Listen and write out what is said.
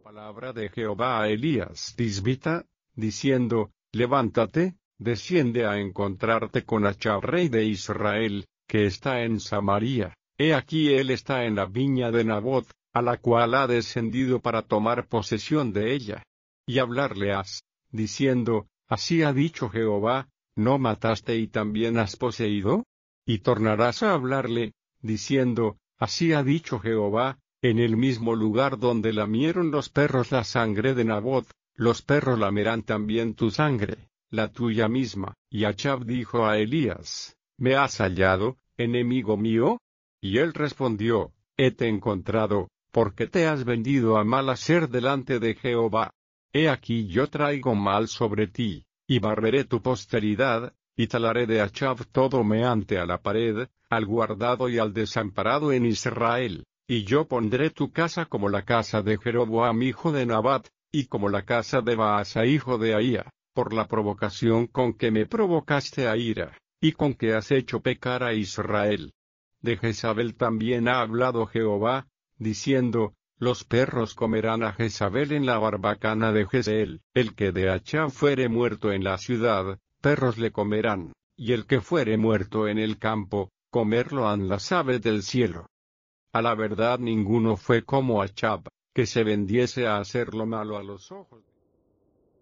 Palabra de Jehová a Elías Tisbita, diciendo, levántate, desciende a encontrarte con Achab rey de Israel, que está en Samaria. He aquí él está en la viña de Nabot, a la cual ha descendido para tomar posesión de ella. Y hablarle has, diciendo, así ha dicho Jehová, ¿no mataste y también has poseído? Y tornarás a hablarle, diciendo, así ha dicho Jehová, en el mismo lugar donde lamieron los perros la sangre de Nabot, los perros lamerán también tu sangre, la tuya misma. Y Achab dijo a Elías, ¿me has hallado, enemigo mío? Y él respondió, hete encontrado, porque te has vendido a mal hacer delante de Jehová. He aquí yo traigo mal sobre ti, y barreré tu posteridad, y talaré de Achab todo meante a la pared, al guardado y al desamparado en Israel. Y yo pondré tu casa como la casa de Jeroboam hijo de Nabat, y como la casa de Baasa hijo de Ahía, por la provocación con que me provocaste a ira, y con que has hecho pecar a Israel. De Jezabel también ha hablado Jehová, diciendo, los perros comerán a Jezabel en la barbacana de Jezreel. El que de Achab fuere muerto en la ciudad, perros le comerán, y el que fuere muerto en el campo, comerlo han las aves del cielo. A la verdad ninguno fue como Achab, que se vendiese a hacer lo malo a los ojos.